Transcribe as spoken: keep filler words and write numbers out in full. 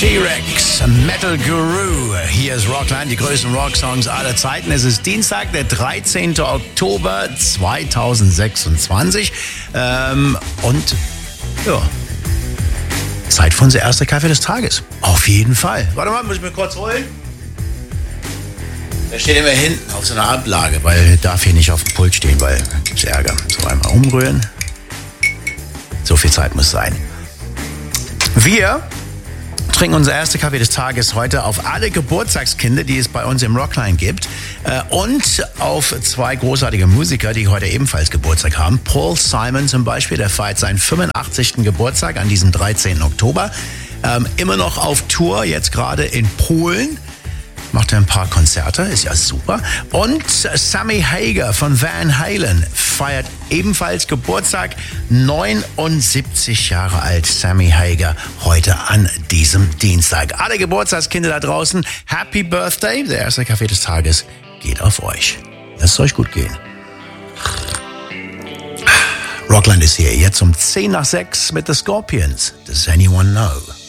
T-Rex, Metal Guru. Hier ist Rockland, die größten Rocksongs aller Zeiten. Es ist Dienstag, der dreizehnten Oktober zweitausendsechsundzwanzig. Ähm, und ja, Zeit für unser erster Kaffee des Tages. Auf jeden Fall. Warte mal, muss ich mir kurz holen? Der steht immer hinten auf so einer Ablage, weil er darf hier nicht auf dem Pult stehen, weil da gibt's Ärger. So, einmal umrühren. So viel Zeit muss sein. Wir trinken unser erster Kaffee des Tages heute auf alle Geburtstagskinder, die es bei uns im Rockline gibt, äh, und auf zwei großartige Musiker, die heute ebenfalls Geburtstag haben. Paul Simon zum Beispiel, der feiert seinen fünfundachtzigsten Geburtstag an diesem dreizehnten Oktober. Ähm, immer noch auf Tour, jetzt gerade in Polen. Macht er ein paar Konzerte, ist ja super. Und Sammy Hagar von Van Halen feiert ebenfalls Geburtstag. neunundsiebzig Jahre alt, Sammy Hagar, heute an diesem Dienstag. Alle Geburtstagskinder da draußen, Happy Birthday. Der erste Kaffee des Tages geht auf euch. Lasst es euch gut gehen. Rockland ist hier jetzt um zehn nach sechs mit The Scorpions. Does anyone know?